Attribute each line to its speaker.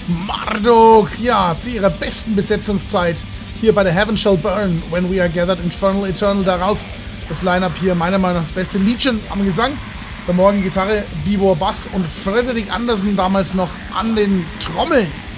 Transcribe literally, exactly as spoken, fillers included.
Speaker 1: Marduk, ja, zu ihrer besten Besetzungszeit hier bei der Heaven Shall Burn, When We Are Gathered, Infernal, Eternal, daraus das Line-Up hier, meiner Meinung nach das beste. Legion am Gesang, der Morgen Gitarre, Bivor Bass und Frederick Anderson damals noch an den Trommeln.